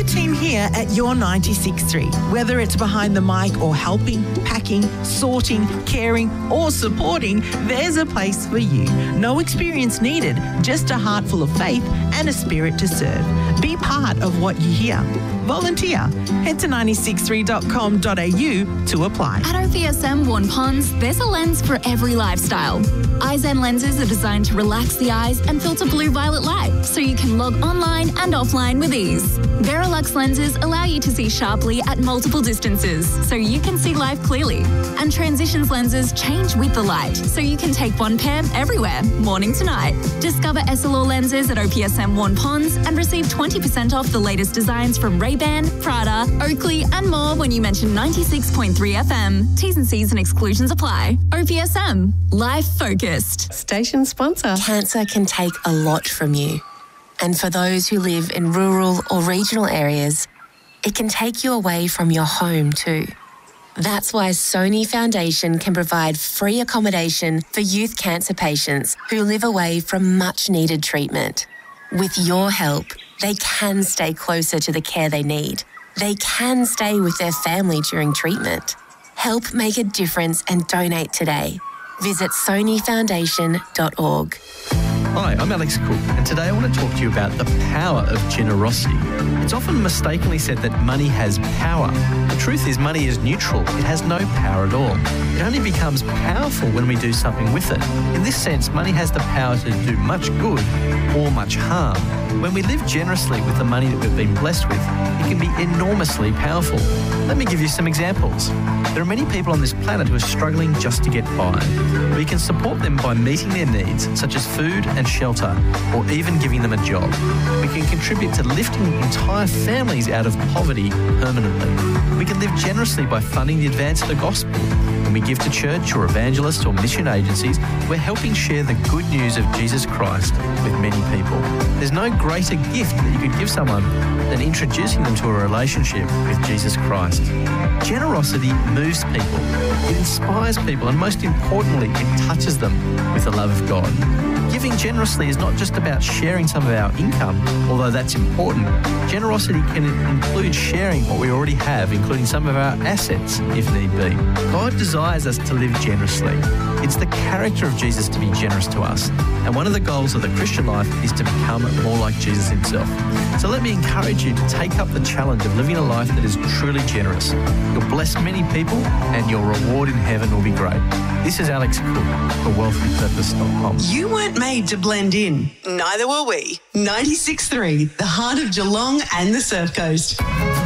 team here at Your 96.3. Whether it's behind the mic or helping, packing, sorting, caring or supporting, there's a place for you. No experience needed, just a heart full of faith and a spirit to serve. Be part of what you hear. Volunteer. Head to 963.com.au to apply. At OPSM Warn Ponds, there's a lens for every lifestyle. Eyezen lenses are designed to relax the eyes and filter blue-violet light, so you can log online and offline with ease. Verilux lenses allow you to see sharply at multiple distances, so you can see life clearly. And Transitions lenses change with the light, so you can take one pair everywhere, morning to night. Discover Essilor lenses at OPSM Warn Ponds and receive 20% off the latest designs from Ray-Ban, Prada, Oakley and more when you mention 96.3 FM. T's and C's and exclusions apply. OPSM. Life focused. Station sponsor. Cancer can take a lot from you. And for those who live in rural or regional areas, it can take you away from your home too. That's why Sony Foundation can provide free accommodation for youth cancer patients who live away from much needed treatment. With your help, they can stay closer to the care they need. They can stay with their family during treatment. Help make a difference and donate today. Visit sonyfoundation.org. Hi, I'm Alex Cook, and today I want to talk to you about the power of generosity. It's often mistakenly said that money has power. The truth is money is neutral. It has no power at all. It only becomes powerful when we do something with it. In this sense, money has the power to do much good or much harm. When we live generously with the money that we've been blessed with, it can be enormously powerful. Let me give you some examples. There are many people on this planet who are struggling just to get by. We can support them by meeting their needs, such as food and shelter, or even giving them a job. We can contribute to lifting entire families out of poverty permanently. We can live generously by funding the advance of the gospel. When we give to church or evangelists or mission agencies, we're helping share the good news of Jesus Christ with many people. There's no greater gift that you could give someone than introducing them to a relationship with Jesus Christ. Generosity moves people, it inspires people, and most importantly, it touches them with the love of God. Giving generously is not just about sharing some of our income, although that's important. Generosity can include sharing what we already have, including some of our assets, if need be. God desires us to live generously. It's the character of Jesus to be generous to us. And one of the goals of the Christian life is to become more like Jesus himself. So let me encourage you to take up the challenge of living a life that is truly generous. You'll bless many people and your reward in heaven will be great. This is Alex Cook for wealthwithpurpose.com. You weren't made to blend in. Neither were we. 96.3, the heart of Geelong and the Surf Coast.